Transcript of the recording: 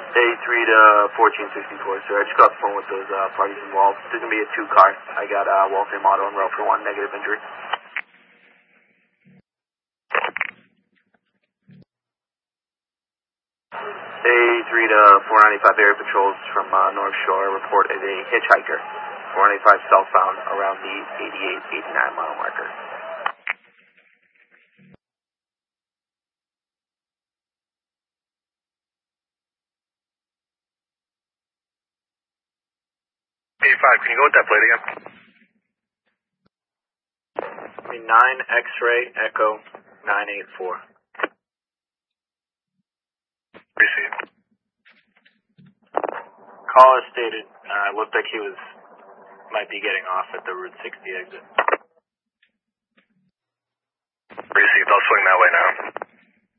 A3 to 1464, sir. I just got off the phone with those parties involved. There's going to be a 2-car. I got Waltham Auto en route for 1 negative injury. A3 to 495 area patrols from North Shore reported a hitchhiker, 495 southbound around the 88-89 mile marker. A5, can you go with that plate again? 9 X-ray Echo 984. Receive. Caller stated looked like he might be getting off at the Route 60 exit. Received, I'll swing that way now.